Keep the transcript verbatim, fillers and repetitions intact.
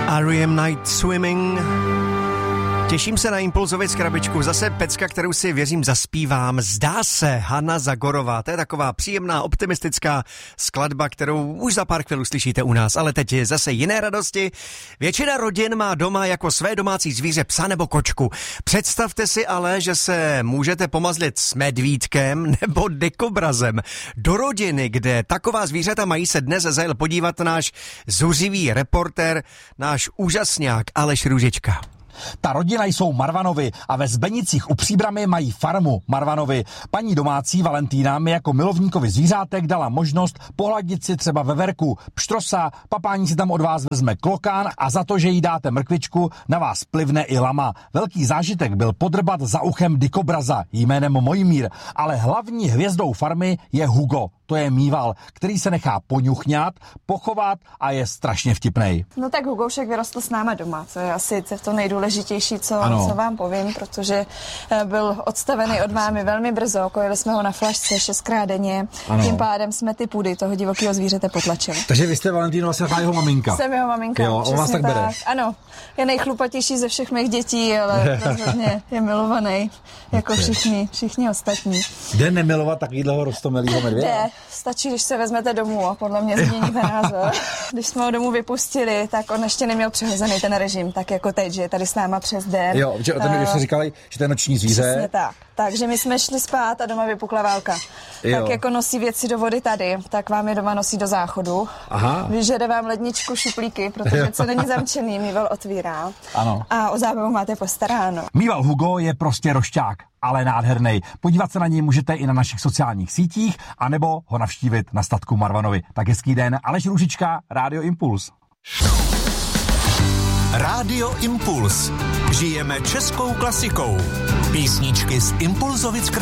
R E M Night Swimming. Těším se na Impulzovic krabičku. Zase pecka, kterou si věřím zaspívám. Zdá se, Hana Zagorová. To je taková příjemná, optimistická skladba, kterou už za pár chvíl uslyšíte u nás. Ale teď je zase jiné radosti. Většina rodin má doma jako své domácí zvíře psa nebo kočku. Představte si ale, že se můžete pomazlit s medvídkem nebo dikobrazem. Do rodiny, kde taková zvířata mají, se dnes zajel podívat náš zuřivý reportér, náš úžasňák Aleš Růžička. Ta rodina jsou Marvanovi a ve Zbenicích u Příbrami mají farmu Marvanovi. Paní domácí Valentína mi jako milovníkovi zvířátek dala možnost pohladit si třeba veverku pštrosa, papání si tam od vás vezme klokán a za to, že jí dáte mrkvičku, na vás plivne i lama. Velký zážitek byl podrbat za uchem dikobraza jménem Mojmír, ale hlavní hvězdou farmy je Hugo. To je mýval, který se nechá poňuchňat, pochovat a je strašně vtipnej. No tak Hugoušek vyrostl s náma doma, to je asi to nejdůležitější, co, co vám povím, protože byl odstavený od mámy velmi brzo, kojili jsme ho na flašce šestkrát denně, ano. Tím pádem jsme ty půdy toho divokého zvířete potlačili. Takže vy jste, Valentíno, vlastně jeho maminka. Jsem jeho maminka, jo, on vás tak bere. Tak. Ano, je nejchlupatější ze všech mých dětí, ale rozhodně je milovaný, jako okay. všichni, všichni ostatní. Jde nemilovat takovýhleho roztomilýho medvěda? Jde. Stačí, když se vezmete domů a podle mě změníte názor. Když jsme ho domů vypustili, tak on ještě neměl přehozený ten režim, tak jako teď, že je tady s náma přes den. Jo, že o tom uh, jste říkali, že to je noční zvíře. Přesně tak. Takže my jsme šli spát a doma vypukla válka. Jo. Tak jako nosí věci do vody tady, tak vám je doma nosí do záchodu. Aha. Vyžede vám ledničku, šuplíky, protože co není zamčený, mýval otvírá. Ano. A o zábavu máte postaráno. Mýval Hugo je prostě rošťák, ale nádherný. Podívat se na něj můžete i na našich sociálních sítích, anebo ho navštívit na statku Marvanovi. Tak hezký den, Aleš Růžička, Rádio Impuls. Rádio Impuls. Žijeme českou klasikou. Písničky z Impulzovic